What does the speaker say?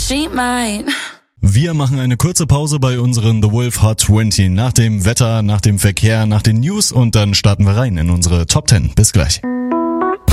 she might. Wir machen eine kurze Pause bei unseren The Wolf Hot 20 nach dem Wetter, nach dem Verkehr, nach den News und dann starten wir rein in unsere Top 10. Bis gleich.